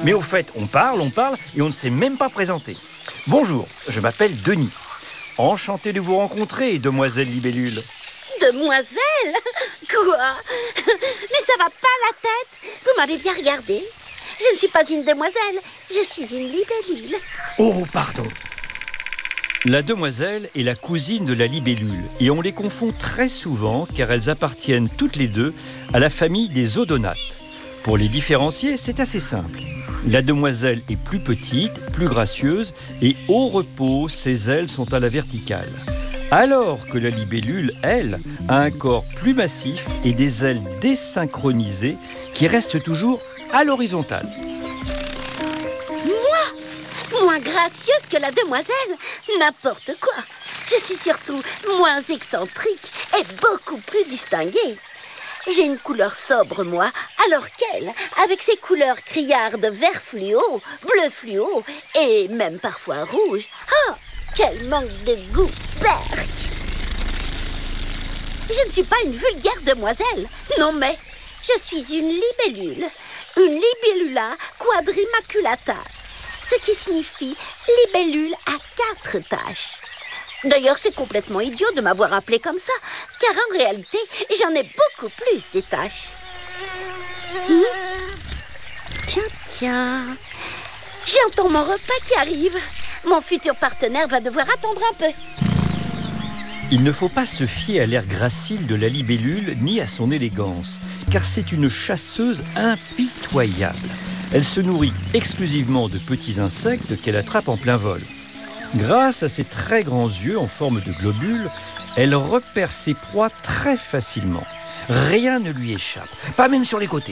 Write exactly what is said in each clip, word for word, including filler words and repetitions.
Mais au fait, on parle, on parle et on ne s'est même pas présenté. Bonjour, je m'appelle Denis. Enchanté de vous rencontrer, demoiselle Libellule. Demoiselle? Quoi? Mais ça va pas la tête? Vous m'avez bien regardé. Je ne suis pas une demoiselle, je suis une libellule. Oh, pardon. La demoiselle est la cousine de la libellule et on les confond très souvent car elles appartiennent toutes les deux à la famille des odonates. Pour les différencier, c'est assez simple. La demoiselle est plus petite, plus gracieuse et au repos, ses ailes sont à la verticale. Alors que la libellule, elle, a un corps plus massif et des ailes désynchronisées qui restent toujours à l'horizontale. Moi, moins gracieuse que la demoiselle, n'importe quoi. Je suis surtout moins excentrique et beaucoup plus distinguée. J'ai une couleur sobre, moi, alors qu'elle, avec ses couleurs criardes vert fluo, bleu fluo et même parfois rouge. Oh, quel manque de goût, berk! Je ne suis pas une vulgaire demoiselle, non mais je suis une libellule, une libellula quadrimaculata, ce qui signifie libellule à quatre taches. D'ailleurs, c'est complètement idiot de m'avoir appelée comme ça, car en réalité, j'en ai beaucoup plus des taches. Hmm? Tiens, tiens, j'entends mon repas qui arrive. Mon futur partenaire va devoir attendre un peu. Il ne faut pas se fier à l'air gracile de la libellule ni à son élégance, car c'est une chasseuse impitoyable. Elle se nourrit exclusivement de petits insectes qu'elle attrape en plein vol. Grâce à ses très grands yeux en forme de globules, elle repère ses proies très facilement. Rien ne lui échappe, pas même sur les côtés.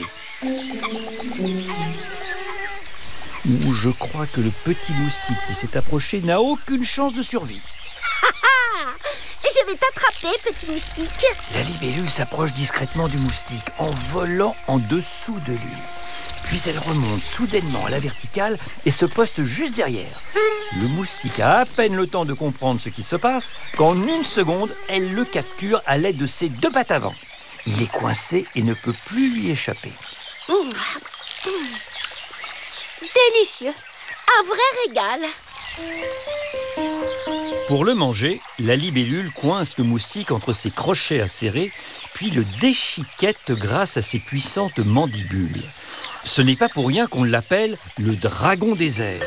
Ou je crois que le petit moustique qui s'est approché n'a aucune chance de survie. Je vais t'attraper, petit moustique. La libellule s'approche discrètement du moustique en volant en dessous de lui. Puis elle remonte soudainement à la verticale et se poste juste derrière. Le moustique a à peine le temps de comprendre ce qui se passe qu'en une seconde, elle le capture à l'aide de ses deux pattes avant. Il est coincé et ne peut plus lui échapper. Mmh. Mmh. Délicieux, un vrai régal. Pour le manger, la libellule coince le moustique entre ses crochets acérés, puis le déchiquette grâce à ses puissantes mandibules. Ce n'est pas pour rien qu'on l'appelle le dragon des airs.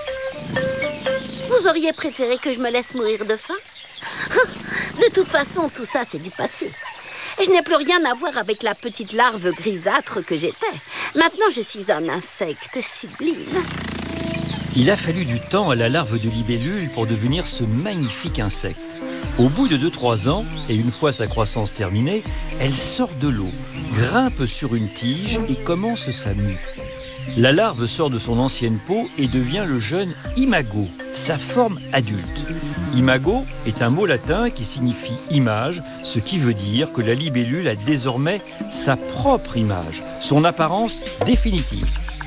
Vous auriez préféré que je me laisse mourir de faim? De toute façon, tout ça, c'est du passé. Je n'ai plus rien à voir avec la petite larve grisâtre que j'étais. Maintenant, je suis un insecte sublime. Il a fallu du temps à la larve de libellule pour devenir ce magnifique insecte. Au bout de deux à trois ans, et une fois sa croissance terminée, elle sort de l'eau, grimpe sur une tige et commence sa mue. La larve sort de son ancienne peau et devient le jeune imago, sa forme adulte. Imago est un mot latin qui signifie image, ce qui veut dire que la libellule a désormais sa propre image, son apparence définitive.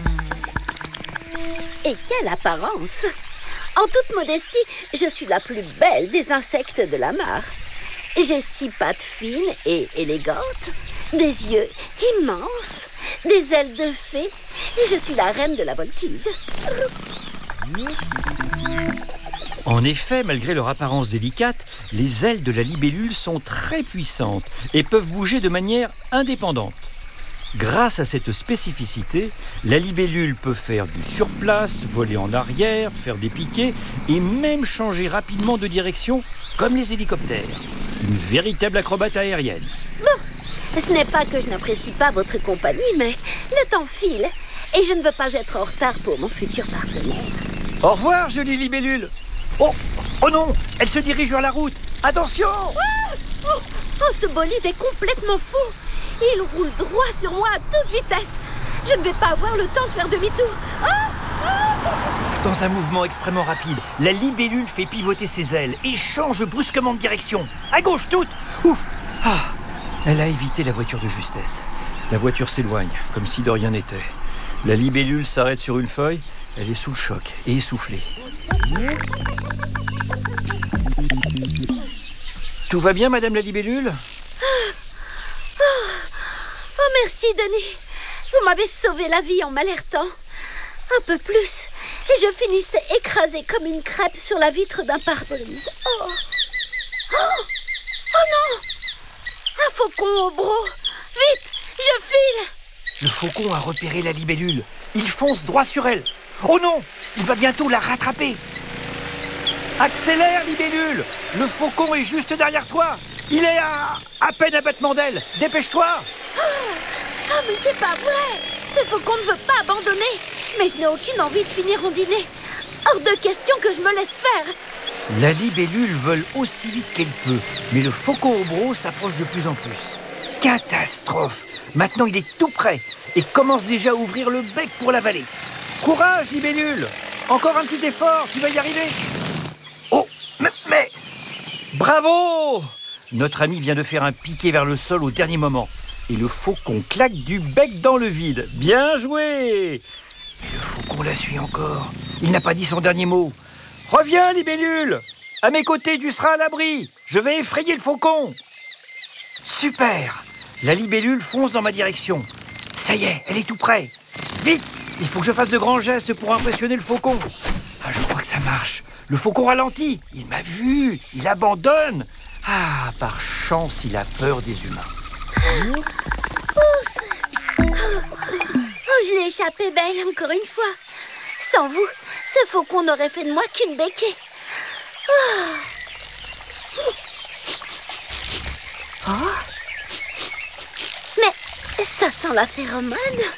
Et quelle apparence! En toute modestie, je suis la plus belle des insectes de la mare. J'ai six pattes fines et élégantes, des yeux immenses, des ailes de fée, et je suis la reine de la voltige. En effet, malgré leur apparence délicate, les ailes de la libellule sont très puissantes et peuvent bouger de manière indépendante. Grâce à cette spécificité, la libellule peut faire du surplace, voler en arrière, faire des piquets et même changer rapidement de direction comme les hélicoptères. Une véritable acrobate aérienne. Bon, ce n'est pas que je n'apprécie pas votre compagnie, mais le temps file et je ne veux pas être en retard pour mon futur partenaire. Au revoir, jolie libellule. Oh, oh non, elle se dirige vers la route. Attention! Ah oh, oh, ce bolide est complètement fou. Il roule droit sur moi à toute vitesse. Je ne vais pas avoir le temps de faire demi-tour. Oh oh Dans un mouvement extrêmement rapide, la libellule fait pivoter ses ailes et change brusquement de direction. À gauche, toute! Ouf! Ah, elle a évité la voiture de justesse. La voiture s'éloigne, comme si de rien n'était. La libellule s'arrête sur une feuille. Elle est sous le choc et essoufflée. Tout va bien, madame la libellule? Oh, merci, Denis. Vous m'avez sauvé la vie en m'alertant. Un peu plus, et je finissais écrasée comme une crêpe sur la vitre d'un pare-brise. Oh. Oh, oh non! Un faucon au bro! Vite, je file! Le faucon a repéré la libellule. Il fonce droit sur elle. Oh non! Il va bientôt la rattraper. Accélère, libellule! Le faucon est juste derrière toi. Il est à à peine un battement d'aile. Dépêche-toi! Ah, mais c'est pas vrai! Ce faucon ne veut pas abandonner. Mais je n'ai aucune envie de finir mon dîner. Hors de question que je me laisse faire. La libellule vole aussi vite qu'elle peut, mais le faucon au bro s'approche de plus en plus. Catastrophe! Maintenant, il est tout près et commence déjà à ouvrir le bec pour l'avaler. Courage, libellule! Encore un petit effort, tu vas y arriver. Oh, mais, mais... Bravo! Notre ami vient de faire un piqué vers le sol au dernier moment. Et le faucon claque du bec dans le vide. Bien joué! Mais le faucon la suit encore. Il n'a pas dit son dernier mot. Reviens, libellule! À mes côtés, tu seras à l'abri. Je vais effrayer le faucon. Super! La libellule fonce dans ma direction. Ça y est, elle est tout près. Vite! Il faut que je fasse de grands gestes pour impressionner le faucon. Ah, je crois que ça marche. Le faucon ralentit. Il m'a vu. Il abandonne. Ah, par chance, il a peur des humains. Oh, je l'ai échappé belle, encore une fois. Sans vous, ce faucon n'aurait fait de moi qu'une béquille. Oh. Oh. Mais ça sent la phéromone.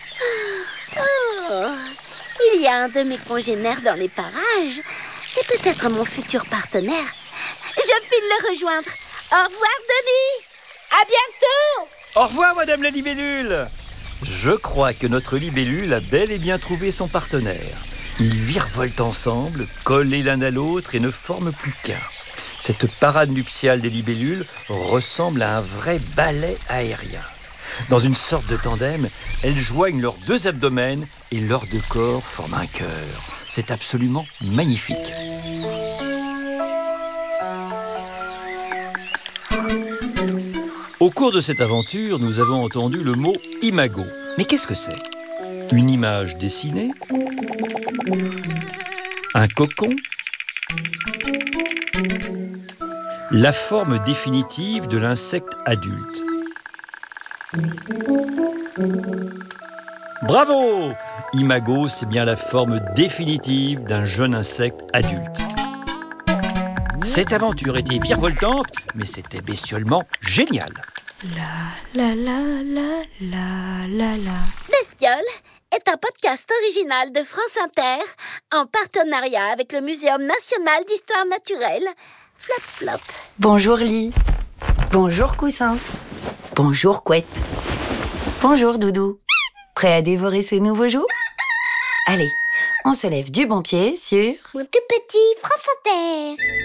Oh. Il y a un de mes congénères dans les parages. C'est peut-être mon futur partenaire. Je file le rejoindre. Au revoir, Denis. À bientôt. Au revoir, Madame la libellule. Je crois que notre libellule a bel et bien trouvé son partenaire. Ils virevoltent ensemble, collés l'un à l'autre et ne forment plus qu'un. Cette parade nuptiale des libellules ressemble à un vrai ballet aérien. Dans une sorte de tandem, elles joignent leurs deux abdomens et leurs deux corps forment un cœur. C'est absolument magnifique. Au cours de cette aventure, nous avons entendu le mot « imago ». Mais qu'est-ce que c'est? Une image dessinée? Un cocon? La forme définitive de l'insecte adulte. Bravo! Imago, c'est bien la forme définitive d'un jeune insecte adulte. Cette aventure était virevoltante, mais c'était bestiolement génial. La la la la la la la. Bestiole est un podcast original de France Inter en partenariat avec le Muséum national d'histoire naturelle. Flop flop. Bonjour lit. Bonjour coussin. Bonjour couette. Bonjour doudou. Prêt à dévorer ce nouveau jour? Allez, on se lève du bon pied sur... Mon tout petit France Inter.